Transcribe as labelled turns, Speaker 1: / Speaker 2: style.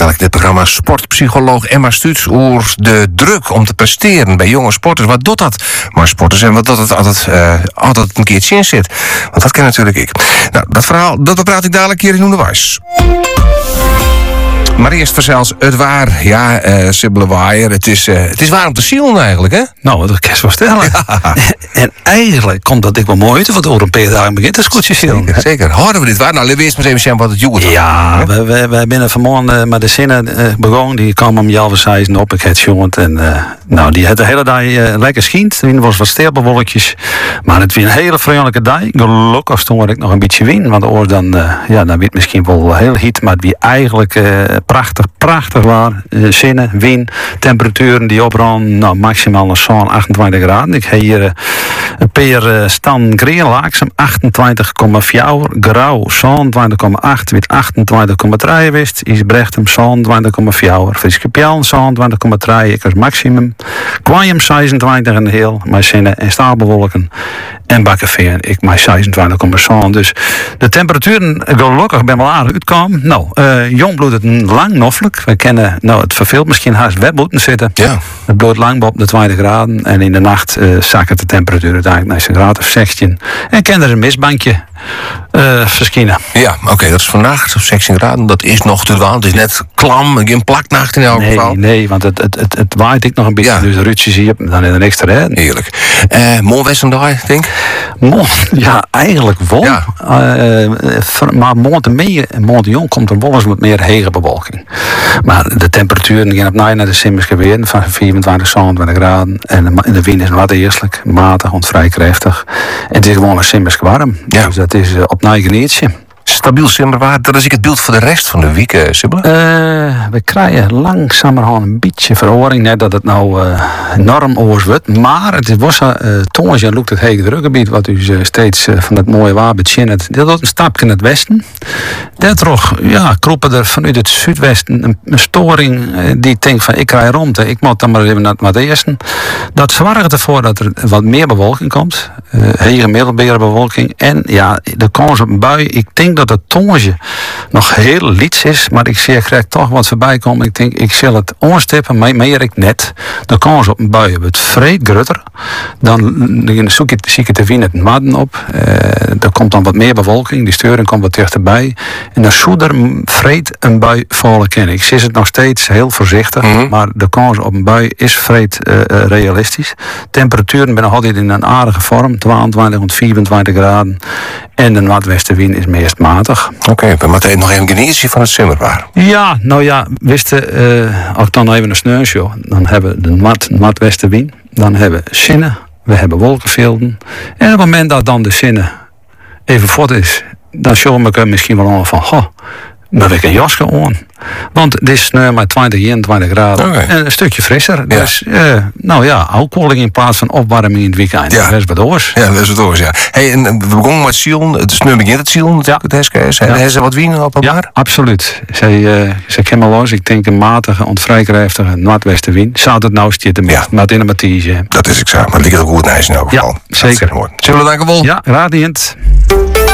Speaker 1: dadelijk dit programma sportpsycholoog Emma Stuts over de druk om te presteren bij jonge sporters. Wat doet dat? Maar sporters en wat doet het altijd een keertje in zit? Want dat ken natuurlijk ik. Nou, dat verhaal, dat bepraat ik dadelijk hier in Onderwijs. Maar eerst zelfs het waar. Ja, Sibylle Waaier, het is waar om te zielen eigenlijk, hè?
Speaker 2: Nou, dat kan je wel stellen. Ja. En eigenlijk komt dat ik wel mooi uit, want over een paar dagen begint het scootje zielen.
Speaker 1: Zeker. Houden we dit waar? Nou, laten we eerst maar even zien wat het joert.
Speaker 2: Ja, we binnen vanmorgen met de zinnen begonnen. Die kwam om 11:06 op. Ik had jongen en die had de hele dag lekker schijnt. Er was wat sterrenwolkjes. Maar het was een hele vriendelijke dag. Gelukkig stond ik nog een beetje win. Want oors dan werd het misschien wel heel heet. Maar het was eigenlijk prachtig waar. Zinnen, wind, temperaturen die opran. Nou, maximaal zo'n 28 graden. Ik heb hier een paar stan green laaksem. 28,4 grauw. 27,8 wit 28,3 wist. Isbrechtsem 27,4. Friske Pjalen 27,3. Ik als maximum. Kwajum 26 en heel. Maar zinnen en stapelwolken. En Bakkenveer. Ik maar 26,7. Dus de temperaturen gelukkig ben wel aardig uitkomen. Nou, jong bloed het lang noffelijk. We kennen, het verveelt misschien haast web moeten zitten.
Speaker 1: Ja.
Speaker 2: Het bloed lang op de 20 graden. En in de nacht zakken de temperatuur uiteindelijk naar een graad of 16. En ken er een misbankje verschijnen.
Speaker 1: Ja, oké, dat is vannacht op 16 graden. Dat is nog te warm. Het is net klam. Geen plaknacht in elk geval.
Speaker 2: Nee, want het waait ik nog een beetje. Ja. Dus de rutjes hier, dan in een extra hè.
Speaker 1: Heerlijk. Mooi westendaai, denk ik?
Speaker 2: Ja, eigenlijk wel. Ja. Maar maand jong komt er wel eens wat meer hege bewolking. Maar de temperaturen gaan op naar de simmers geweer van 24, 27 graden. En de wind is wat eerlijk, matig, vrij krachtig. En het is gewoon een simmers warm. Ja. Dus dat is op naar genietje.
Speaker 1: Stabiel simmerwaard, dat is ik het beeld voor de rest van de week, Sibylle?
Speaker 2: We krijgen langzamerhand een beetje verhoring. Net dat het nou enorm oors wordt. Maar het was Tonge loopt het hele drukgebied. Wat u steeds van het mooie waar bezinnert. Dat doet een stapje naar het westen. Daardoor kroppen er vanuit het zuidwesten een storing. Die denkt van ik krijg rondte. Ik moet dan maar even naar het eerste. Dat zorgt ervoor dat er wat meer bewolking komt. Hege middelbare bewolking. En de kans op een bui. Ik denk dat het Tonge nog heel liets is, maar ik zie er toch wat voorbij komen. Ik denk, ik zal het onstippen, maar meer ik net. De kans op een bui wordt vreed grutter. Dan zie ik het te winnen het maden op. Er komt dan wat meer bewolking, die steuring komt wat dichterbij. En dan zou er vreed een bui vallen kennen. Ik zie het nog steeds heel voorzichtig, maar de kans op een bui is vreed realistisch. Temperaturen ben nog altijd in een aardige vorm, 22 tot 24 graden. En de noordwestenwind is meest matig.
Speaker 1: Oké, we moeten nog even genieten van het simmerwaar.
Speaker 2: Ja, als ik dan even een sneeuwshow, dan hebben we de noordwestenwind, dan hebben we zinnen, we hebben wolkenvelden. En op het moment dat dan de zinnen even voort is, dan show ik misschien wel aan van, maar ik een jasje aan. Want het is nu maar 20, 21 graden. Okay. En een stukje frisser. Ja. Dus afkoeling in plaats van opwarming in het weekend. Ja. Dat is wat oors.
Speaker 1: Ja, dat is wat oors, ja. Hey, en we begonnen met zielen. Het is nu begint het zielen natuurlijk, het heskees. Hebben ze wat wien op elkaar?
Speaker 2: Ja, absoluut. Ze kennen los. Ik denk een matige, ontvrijkrachtige noordwestenwind. Zou het nou zitten met in een mathiesje.
Speaker 1: Dat is exact. Maar het ligt ook goed naar in elk geval.
Speaker 2: Ja, zeker.
Speaker 1: Zullen we danken wel?
Speaker 2: Ja, radiant.